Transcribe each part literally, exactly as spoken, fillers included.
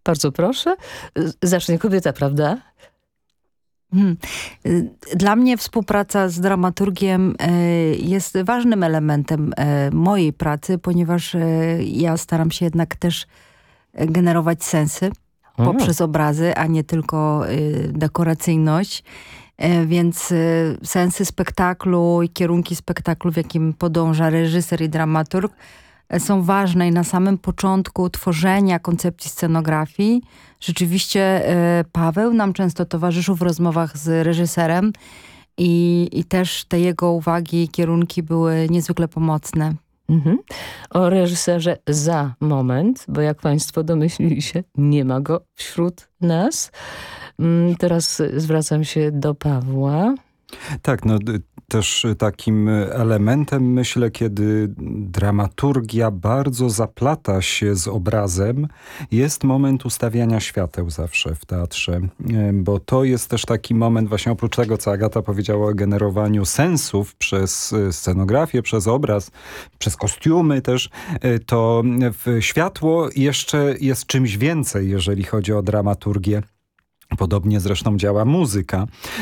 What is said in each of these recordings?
Bardzo proszę. Zacznie kobieta, prawda? Hmm. Dla mnie współpraca z dramaturgiem jest ważnym elementem mojej pracy, ponieważ ja staram się jednak też generować sensy poprzez obrazy, a nie tylko dekoracyjność. Więc sensy spektaklu i kierunki spektaklu, w jakim podąża reżyser i dramaturg, są ważne i na samym początku tworzenia koncepcji scenografii rzeczywiście Paweł nam często towarzyszył w rozmowach z reżyserem i, i też te jego uwagi i kierunki były niezwykle pomocne. Mhm. O reżyserze za moment, bo jak państwo domyślili się, nie ma go wśród nas. Teraz zwracam się do Pawła. Tak, no też takim elementem, myślę, kiedy dramaturgia bardzo zaplata się z obrazem, jest moment ustawiania świateł zawsze w teatrze. Bo to jest też taki moment, właśnie oprócz tego, co Agata powiedziała o generowaniu sensów przez scenografię, przez obraz, przez kostiumy też, to światło jeszcze jest czymś więcej, jeżeli chodzi o dramaturgię. Podobnie zresztą działa muzyka,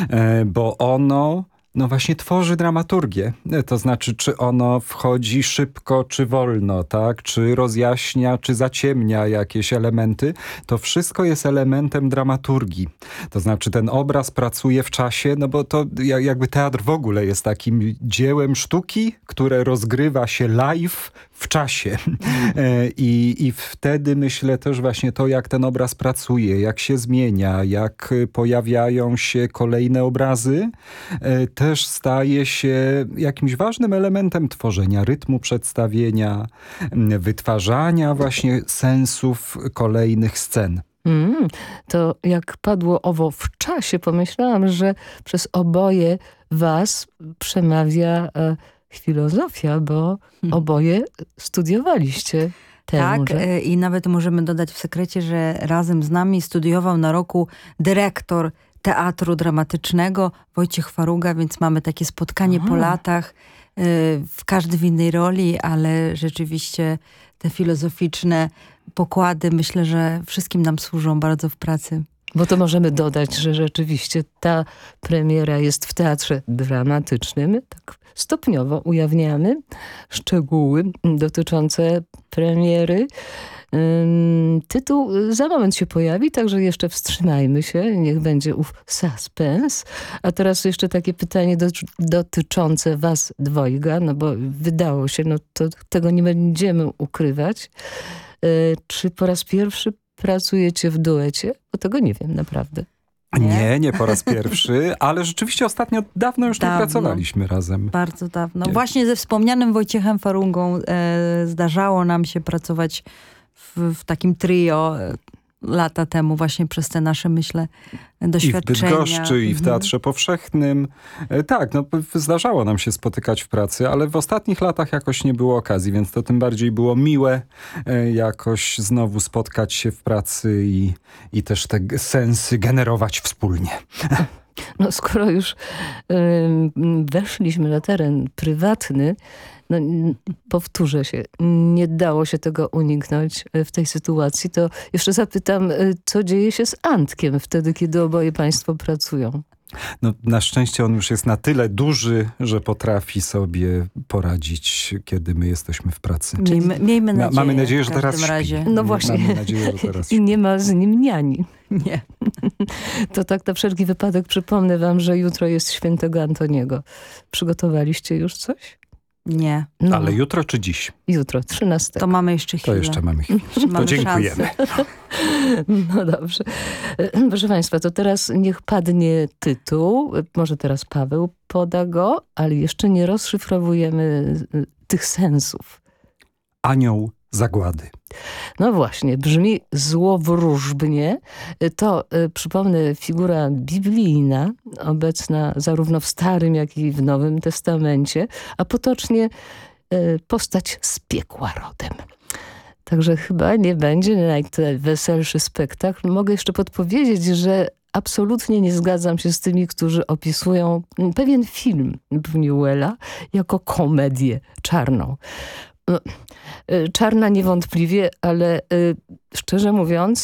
bo ono no właśnie tworzy dramaturgię. To znaczy, czy ono wchodzi szybko, czy wolno, tak? Czy rozjaśnia, czy zaciemnia jakieś elementy. To wszystko jest elementem dramaturgii. To znaczy, ten obraz pracuje w czasie, no bo to jakby teatr w ogóle jest takim dziełem sztuki, które rozgrywa się live w czasie. I, I wtedy myślę też właśnie to, jak ten obraz pracuje, jak się zmienia, jak pojawiają się kolejne obrazy, też staje się jakimś ważnym elementem tworzenia rytmu przedstawienia, wytwarzania właśnie sensów kolejnych scen. Mm, to jak padło owo w czasie, pomyślałam, że przez oboje was przemawia e, filozofia, bo hmm. oboje studiowaliście tę. Tak, może. i nawet możemy dodać w sekrecie, że razem z nami studiował na roku dyrektor Teatru Dramatycznego Wojciech Faruga, więc mamy takie spotkanie Aha. po latach, w każdy w innej roli, ale rzeczywiście te filozoficzne pokłady myślę, że wszystkim nam służą bardzo w pracy. Bo to możemy dodać, że rzeczywiście ta premiera jest w Teatrze Dramatycznym. Tak stopniowo ujawniamy szczegóły dotyczące premiery. Tytuł za moment się pojawi, także jeszcze wstrzymajmy się, niech będzie ów suspens. A teraz jeszcze takie pytanie do, dotyczące was dwojga, no bo wydało się, no to tego nie będziemy ukrywać. Czy po raz pierwszy pracujecie w duecie? Bo tego nie wiem naprawdę. Nie, nie, nie po raz pierwszy, ale rzeczywiście ostatnio dawno już dawno, nie pracowaliśmy razem. Bardzo dawno. Nie. Właśnie ze wspomnianym Wojciechem Farugą e, zdarzało nam się pracować w, w takim trio e, lata temu właśnie przez te nasze, myślę, doświadczenia. I w Bydgoszczy, i w Teatrze Powszechnym. E, tak, no zdarzało nam się spotykać w pracy, ale w ostatnich latach jakoś nie było okazji, więc to tym bardziej było miłe e, jakoś znowu spotkać się w pracy i, i też te sensy generować wspólnie. No skoro już y, weszliśmy na teren prywatny, no powtórzę się, nie dało się tego uniknąć w tej sytuacji, to jeszcze zapytam, co dzieje się z Antkiem wtedy, kiedy oboje państwo pracują? No, na szczęście on już jest na tyle duży, że potrafi sobie poradzić, kiedy my jesteśmy w pracy. Miejmy, miejmy nadzieję. Ma, mamy nadzieję, że teraz razie. śpi. No właśnie. Mamy nadzieję, że teraz I nie ma z nim niani. Nie. To tak na wszelki wypadek przypomnę wam, że jutro jest świętego Antoniego. Przygotowaliście już coś? Nie. No. Ale jutro czy dziś? Jutro, trzynastego. To mamy jeszcze chwilę. To jeszcze mamy chwilę. Jeszcze mamy to dziękujemy. No dobrze. Proszę państwa, to teraz niech padnie tytuł. Może teraz Paweł poda go, ale jeszcze nie rozszyfrowujemy tych sensów. Anioł zagłady. No właśnie, brzmi złowróżbnie. To, y, przypomnę, figura biblijna, obecna zarówno w Starym, jak i w Nowym Testamencie, a potocznie y, postać z piekła rodem. Także chyba nie będzie najweselszy spektakl. Mogę jeszcze podpowiedzieć, że absolutnie nie zgadzam się z tymi, którzy opisują pewien film Buñuela jako komedię czarną. No, czarna niewątpliwie, ale y, szczerze mówiąc,